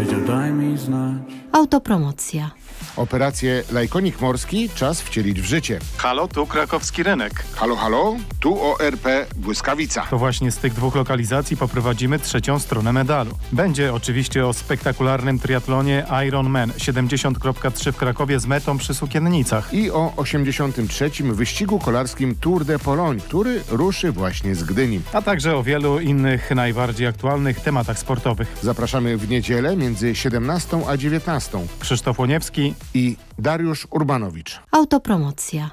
wiedział, daj mi znać. Autopromocja. Operację Lajkonik Morski czas wcielić w życie. Halo, tu krakowski rynek. Halo, halo, tu ORP Błyskawica. To właśnie z tych dwóch lokalizacji poprowadzimy trzecią stronę medalu. Będzie oczywiście o spektakularnym triatlonie Ironman 70.3 w Krakowie z metą przy Sukiennicach. I o 83. wyścigu kolarskim Tour de Pologne, który ruszy właśnie z Gdyni. A także o wielu innych najbardziej aktualnych tematach sportowych. Zapraszamy w niedzielę między 17 a 19. Krzysztof Łoniewski I Dariusz Urbanowicz. Autopromocja.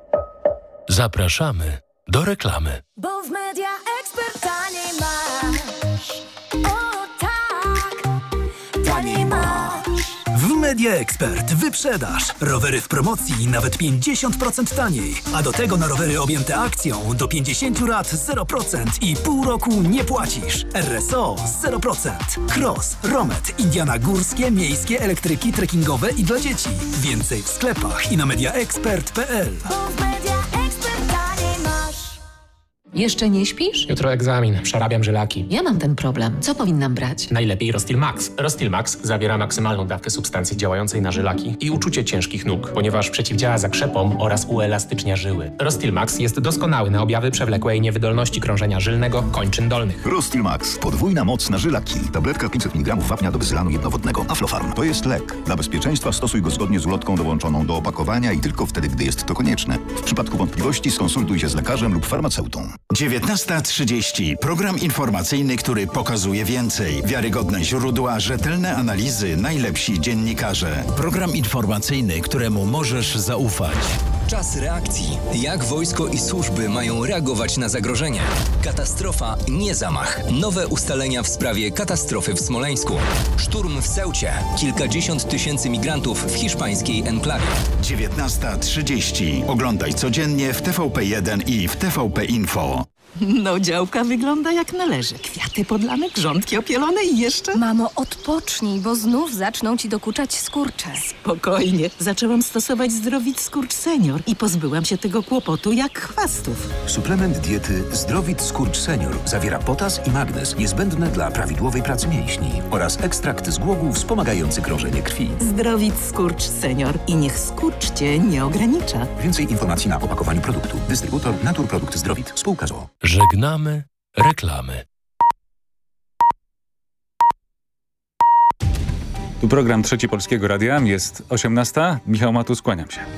Zapraszamy do reklamy. Bo w Media Expert taniej masz. O tak, taniej masz. W Media Expert wyprzedaż. Rowery w promocji nawet 50% taniej. A do tego na rowery objęte akcją do 50 lat 0% i pół roku nie płacisz. RSO 0%. Cross, Romet, Indiana górskie, miejskie, elektryki, trekkingowe i dla dzieci. Więcej w sklepach i na mediaexpert.pl. Bo w Media Expert taniej masz. Jeszcze nie śpisz? Jutro egzamin, przerabiam żylaki. Ja mam ten problem. Co powinnam brać? Najlepiej Rostil Max. Rostil Max zawiera maksymalną dawkę substancji działającej na żylaki i uczucie ciężkich nóg, ponieważ przeciwdziała zakrzepom oraz uelastycznia żyły. Rostil Max jest doskonały na objawy przewlekłej niewydolności krążenia żylnego kończyn dolnych. Rostil Max. Podwójna moc na żylaki. Tabletka 500 mg wapnia do wyzylanu jednowodnego. Aflofarm. To jest lek. Dla bezpieczeństwa stosuj go zgodnie z ulotką dołączoną do opakowania i tylko wtedy, gdy jest to konieczne. W przypadku wątpliwości skonsultuj się z lekarzem lub farmaceutą. 19:30. Program informacyjny, który pokazuje więcej. Wiarygodne źródła, rzetelne analizy, najlepsi dziennikarze. Program informacyjny, któremu możesz zaufać. Czas reakcji. Jak wojsko i służby mają reagować na zagrożenie? Katastrofa, nie zamach. Nowe ustalenia w sprawie katastrofy w Smoleńsku. Szturm w Ceucie. Kilkadziesiąt tysięcy migrantów w hiszpańskiej enklawie. 19:30. Oglądaj codziennie w TVP1 i w TVP Info. No, działka wygląda jak należy. Kwiaty podlane, grządki opielone i jeszcze... Mamo, odpocznij, bo znów zaczną ci dokuczać skurcze. Spokojnie. Zaczęłam stosować Zdrowit Skurcz Senior i pozbyłam się tego kłopotu jak chwastów. Suplement diety Zdrowit Skurcz Senior zawiera potas i magnez niezbędne dla prawidłowej pracy mięśni oraz ekstrakt z głogu wspomagający krążenie krwi. Zdrowit Skurcz Senior i niech skurcz cię nie ogranicza. Więcej informacji na opakowaniu produktu. Dystrybutor Naturprodukt Zdrowit. Spółka z o.o. Żegnamy reklamy. Tu program Trzeci Polskiego Radia. Jest 18. Michał Matus, kłaniam się.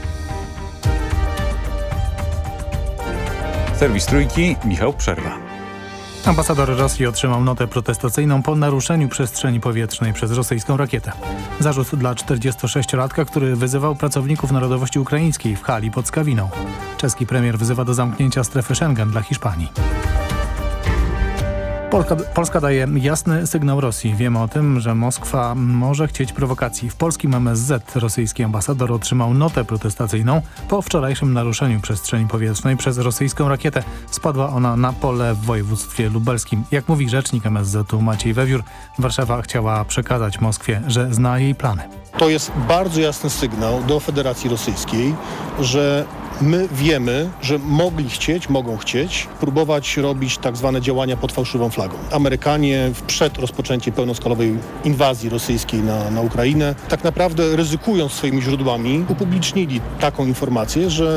Serwis Trójki, Michał Przerwa. Ambasador Rosji otrzymał notę protestacyjną po naruszeniu przestrzeni powietrznej przez rosyjską rakietę. Zarzut dla 46-latka, który wyzywał pracowników narodowości ukraińskiej w hali pod Skawiną. Czeski premier wzywa do zamknięcia strefy Schengen dla Hiszpanii. Polska daje jasny sygnał Rosji. Wiemy o tym, że Moskwa może chcieć prowokacji. W polskim MSZ rosyjski ambasador otrzymał notę protestacyjną po wczorajszym naruszeniu przestrzeni powietrznej przez rosyjską rakietę. Spadła ona na pole w województwie lubelskim. Jak mówi rzecznik MSZ-u Maciej Wewiór, Warszawa chciała przekazać Moskwie, że zna jej plany. To jest bardzo jasny sygnał do Federacji Rosyjskiej, że my wiemy, że mogą chcieć próbować robić tak zwane działania pod fałszywą flagą. Amerykanie przed rozpoczęciem pełnoskalowej inwazji rosyjskiej na Ukrainę tak naprawdę ryzykując swoimi źródłami upublicznili taką informację, że